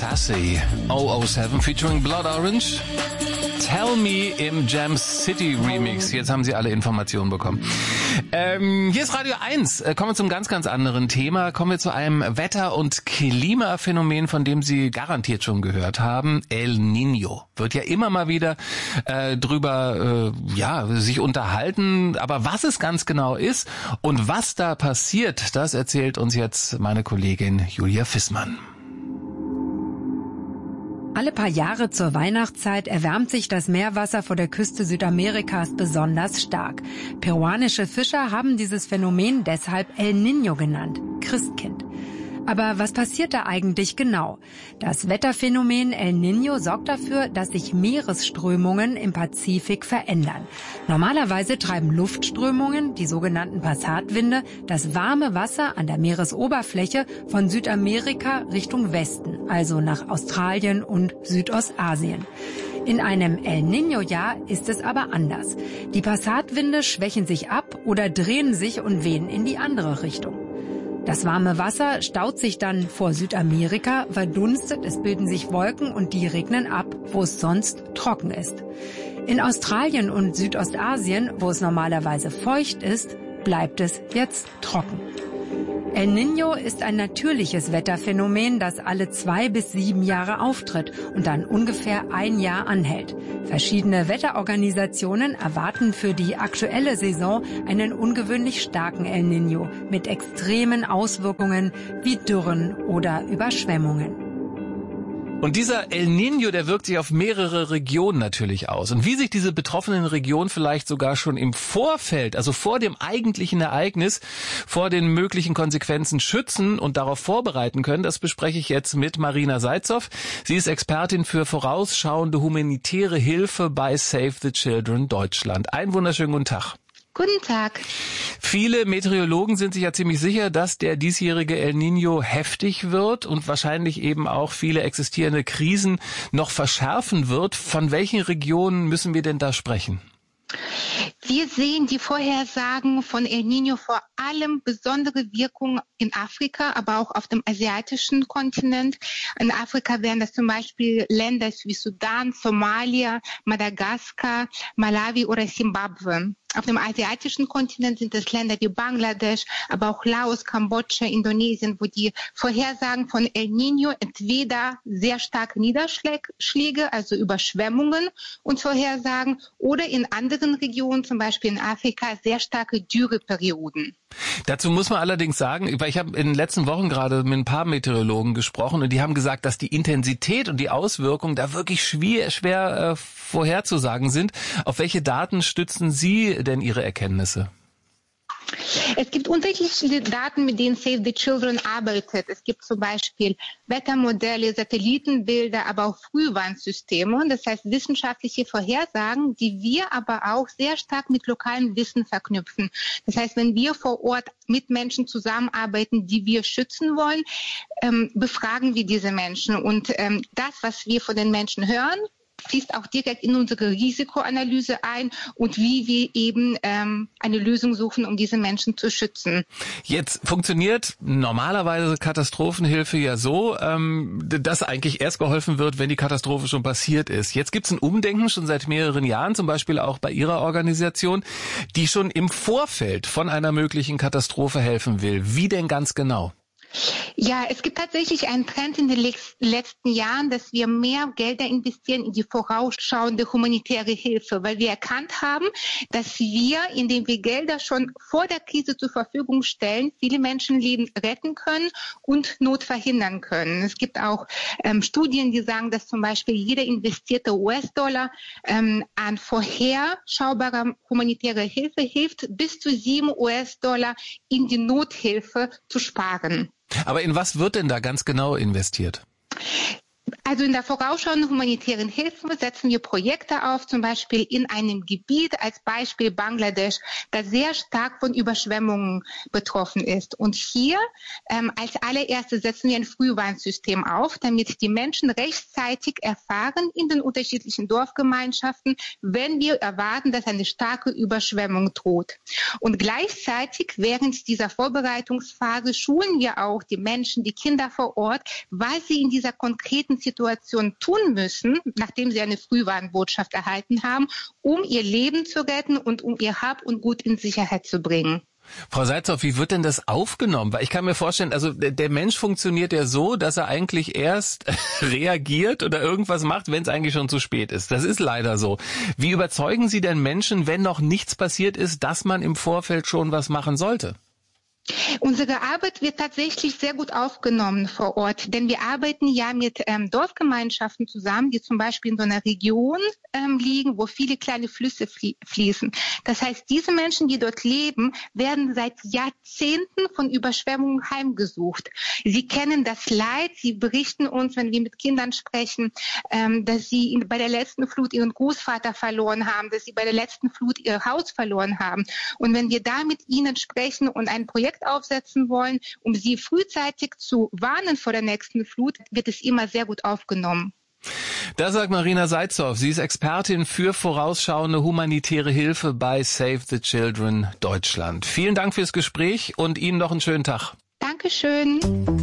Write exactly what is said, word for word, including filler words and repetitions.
Sassy, oh oh seven featuring Blood Orange. Tell Me im Jam City Remix. Jetzt haben Sie alle Informationen bekommen. Ähm, hier ist Radio eins. Äh, kommen wir zum ganz, ganz anderen Thema. Kommen wir zu einem Wetter- und Klimaphänomen, von dem Sie garantiert schon gehört haben. El Niño. Wird ja immer mal wieder äh, drüber äh, ja, sich unterhalten. Aber was es ganz genau ist und was da passiert, das erzählt uns jetzt meine Kollegin Julia Fissmann. Alle paar Jahre zur Weihnachtszeit erwärmt sich das Meerwasser vor der Küste Südamerikas besonders stark. Peruanische Fischer haben dieses Phänomen deshalb El Niño genannt, Christkind. Aber was passiert da eigentlich genau? Das Wetterphänomen El Niño sorgt dafür, dass sich Meeresströmungen im Pazifik verändern. Normalerweise treiben Luftströmungen, die sogenannten Passatwinde, das warme Wasser an der Meeresoberfläche von Südamerika Richtung Westen, also nach Australien und Südostasien. In einem El Niño-Jahr ist es aber anders. Die Passatwinde schwächen sich ab oder drehen sich und wehen in die andere Richtung. Das warme Wasser staut sich dann vor Südamerika, verdunstet, es bilden sich Wolken und die regnen ab, wo es sonst trocken ist. In Australien und Südostasien, wo es normalerweise feucht ist, bleibt es jetzt trocken. El Niño ist ein natürliches Wetterphänomen, das alle zwei bis sieben Jahre auftritt und dann ungefähr ein Jahr anhält. Verschiedene Wetterorganisationen erwarten für die aktuelle Saison einen ungewöhnlich starken El Niño mit extremen Auswirkungen wie Dürren oder Überschwemmungen. Und dieser El Niño, der wirkt sich auf mehrere Regionen natürlich aus. Und wie sich diese betroffenen Regionen vielleicht sogar schon im Vorfeld, also vor dem eigentlichen Ereignis, vor den möglichen Konsequenzen schützen und darauf vorbereiten können, das bespreche ich jetzt mit Marina Seitzow. Sie ist Expertin für vorausschauende humanitäre Hilfe bei Save the Children Deutschland. Einen wunderschönen guten Tag. Guten Tag. Viele Meteorologen sind sich ja ziemlich sicher, dass der diesjährige El Niño heftig wird und wahrscheinlich eben auch viele existierende Krisen noch verschärfen wird. Von welchen Regionen müssen wir denn da sprechen? Wir sehen die Vorhersagen von El Niño vor allem besondere Wirkung in Afrika, aber auch auf dem asiatischen Kontinent. In Afrika wären das zum Beispiel Länder wie Sudan, Somalia, Madagaskar, Malawi oder Zimbabwe. Auf dem asiatischen Kontinent sind es Länder wie Bangladesch, aber auch Laos, Kambodscha, Indonesien, wo die Vorhersagen von El Niño entweder sehr starke Niederschläge, also Überschwemmungen und Vorhersagen, oder in anderen Regionen, zum Beispiel in Afrika, sehr starke Dürreperioden. Dazu muss man allerdings sagen, weil ich habe in den letzten Wochen gerade mit ein paar Meteorologen gesprochen und die haben gesagt, dass die Intensität und die Auswirkungen da wirklich schwer, schwer äh, vorherzusagen sind. Auf welche Daten stützen Sie denn Ihre Erkenntnisse? Es gibt unterschiedliche Daten, mit denen Save the Children arbeitet. Es gibt zum Beispiel Wettermodelle, Satellitenbilder, aber auch Frühwarnsysteme. Das heißt wissenschaftliche Vorhersagen, die wir aber auch sehr stark mit lokalem Wissen verknüpfen. Das heißt, wenn wir vor Ort mit Menschen zusammenarbeiten, die wir schützen wollen, ähm, befragen wir diese Menschen. Und ähm, das, was wir von den Menschen hören, fließt auch direkt in unsere Risikoanalyse ein und wie wir eben ähm, eine Lösung suchen, um diese Menschen zu schützen. Jetzt funktioniert normalerweise Katastrophenhilfe ja so, ähm, dass eigentlich erst geholfen wird, wenn die Katastrophe schon passiert ist. Jetzt gibt es ein Umdenken schon seit mehreren Jahren, zum Beispiel auch bei Ihrer Organisation, die schon im Vorfeld von einer möglichen Katastrophe helfen will. Wie denn ganz genau? Ja, es gibt tatsächlich einen Trend in den letzten Jahren, dass wir mehr Gelder investieren in die vorausschauende humanitäre Hilfe, weil wir erkannt haben, dass wir, indem wir Gelder schon vor der Krise zur Verfügung stellen, viele Menschenleben retten können und Not verhindern können. Es gibt auch ähm, Studien, die sagen, dass zum Beispiel jeder investierte U S-Dollar ähm, an vorherschaubarer humanitärer Hilfe hilft, bis zu sieben U S-Dollar in die Nothilfe zu sparen. Aber in was wird denn da ganz genau investiert? Also in der vorausschauenden humanitären Hilfe setzen wir Projekte auf, zum Beispiel in einem Gebiet, als Beispiel Bangladesch, das sehr stark von Überschwemmungen betroffen ist. Und hier ähm, als allererstes setzen wir ein Frühwarnsystem auf, damit die Menschen rechtzeitig erfahren in den unterschiedlichen Dorfgemeinschaften, wenn wir erwarten, dass eine starke Überschwemmung droht. Und gleichzeitig während dieser Vorbereitungsphase schulen wir auch die Menschen, die Kinder vor Ort, was sie in dieser konkreten Situation tun müssen, nachdem sie eine Frühwarnbotschaft erhalten haben, um ihr Leben zu retten und um ihr Hab und Gut in Sicherheit zu bringen. Frau Seitzow, wie wird denn das aufgenommen? Weil ich kann mir vorstellen, also der Mensch funktioniert ja so, dass er eigentlich erst reagiert oder irgendwas macht, wenn es eigentlich schon zu spät ist. Das ist leider so. Wie überzeugen Sie denn Menschen, wenn noch nichts passiert ist, dass man im Vorfeld schon was machen sollte? Unsere Arbeit wird tatsächlich sehr gut aufgenommen vor Ort, denn wir arbeiten ja mit ähm, Dorfgemeinschaften zusammen, die zum Beispiel in so einer Region ähm, liegen, wo viele kleine Flüsse flie- fließen. Das heißt, diese Menschen, die dort leben, werden seit Jahrzehnten von Überschwemmungen heimgesucht. Sie kennen das Leid, sie berichten uns, wenn wir mit Kindern sprechen, ähm, dass sie in, bei der letzten Flut ihren Großvater verloren haben, dass sie bei der letzten Flut ihr Haus verloren haben. Und wenn wir da mit ihnen sprechen und ein Projekt aufsetzen wollen, um sie frühzeitig zu warnen vor der nächsten Flut, wird es immer sehr gut aufgenommen. Das sagt Marina Seitzow. Sie ist Expertin für vorausschauende humanitäre Hilfe bei Save the Children Deutschland. Vielen Dank fürs Gespräch und Ihnen noch einen schönen Tag. Dankeschön.